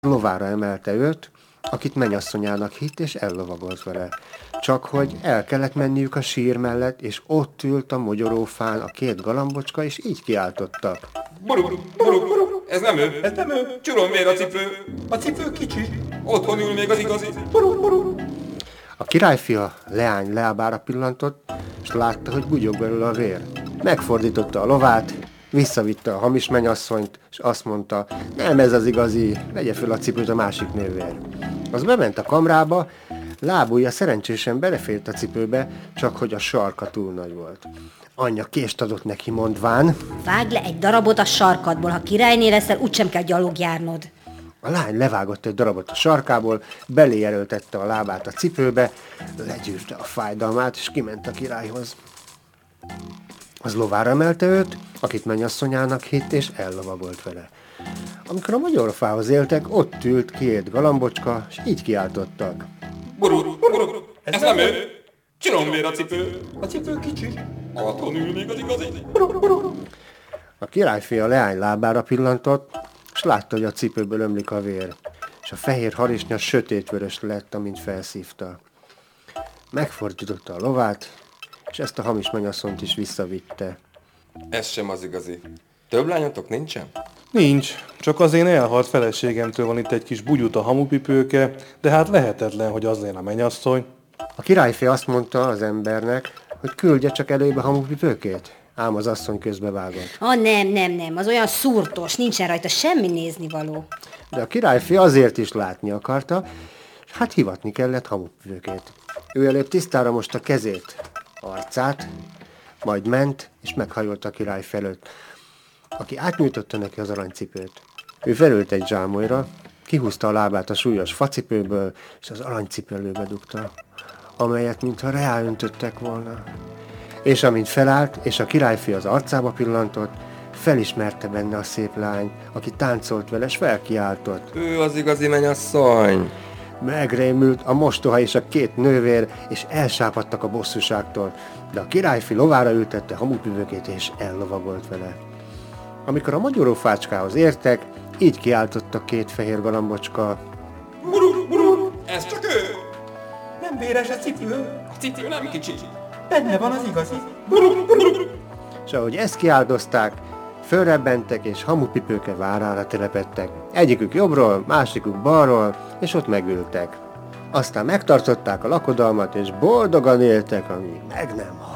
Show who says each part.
Speaker 1: lovára emelte őt, akit mennyasszonyának hitt, és ellovagolt vele. Csak hogy el kellett menniük a sír mellett, és ott ült a mogyorófán a két galambocska, és így kiáltottak.
Speaker 2: Buruk, buruk, buruk, ez nem ő.
Speaker 3: Ez nem ő.
Speaker 2: Csuromvér a cipő.
Speaker 3: A cipő kicsi.
Speaker 2: Otthon ül még az igazi.
Speaker 3: Buruk, buruk.
Speaker 1: A királyfia leány lábára pillantott, és látta, hogy bugyog belőle a vér. Megfordította a lovát, visszavitte a hamis mennyasszonyt, és azt mondta, nem ez az igazi, vegye föl a cipőt a másik nővér. Az bement a kamrába, lábujja szerencsésen belefért a cipőbe, csak hogy a sarka túl nagy volt. Anyja kést adott neki, mondván,
Speaker 4: vágd le egy darabot a sarkadból, ha királyné leszel, úgysem kell gyalog járnod.
Speaker 1: a lány levágott egy darabot a sarkából, belé erőltette a lábát a cipőbe, legyűrte a fájdalmát, és kiment a királyhoz. Az lovára emelte őt, akit mennyasszonyának hitt, és ellovagolt vele. Amikor a magyarfához éltek, ott ült két galambocska, és így kiáltottak.
Speaker 2: Buruk, buruk, ez nem ő. Csuromvér a cipő.
Speaker 3: A cipő kicsi.
Speaker 2: Otthon ül még az igazi.
Speaker 3: Buruk, buruk.
Speaker 1: A királyfia leány lábára pillantott, és látta, hogy a cipőből ömlik a vér, és a fehér harisnya sötétvörös lett, amint felszívta. Megfordította a lovát, és ezt a hamis mennyasszonyt is visszavitte.
Speaker 2: Ez sem az igazi. Több lányotok nincsen?
Speaker 5: Nincs, csak az én elhalt feleségemtől van itt egy kis bugyuta hamupipőke, de hát lehetetlen, hogy az legyen a mennyasszony.
Speaker 1: A királyfia azt mondta az embernek, hogy küldje csak elébe hamupipőkét, ám az asszony közbevágott.
Speaker 4: Nem, az olyan szúrtos, nincsen rajta semmi néznivaló.
Speaker 1: De a királyfia azért is látni akarta, és hát hivatni kellett hamupipőkét. Ő előbb tisztára mosta kezét, arcát, majd ment, és meghajolt a király felőtt, aki átnyújtotta neki az aranycipőt. Ő felült egy zsámolyra, kihúzta a lábát a súlyos facipőből, és az aranycipőlőbe dugta, amelyet mintha reálöntöttek volna. És amint felállt, és a királyfi az arcába pillantott, felismerte benne a szép lány, aki táncolt vele, és felkiáltott.
Speaker 2: Ő az igazi mennyasszony.
Speaker 1: Megrémült a mostoha és a két nővér, és elsápadtak a bosszúságtól, de a királyfi lovára ültette hamupipőkét, és ellovagolt vele. Amikor a magyarófácskához értek, így kiáltott két fehér galambocska.
Speaker 2: Buruk, buruk, ez csak ő.
Speaker 3: Nem véres a cipő.
Speaker 2: A cipő nem kicsi.
Speaker 3: Benne van az igazi.
Speaker 2: Buruk, buruk.
Speaker 1: És ahogy ezt kiáldozták, fölrebbentek, és hamupipőke várára telepettek. Egyikük jobbról, másikuk balról, és ott megültek. Aztán megtartották a lakodalmat, és boldogan éltek, amíg meg nem halt.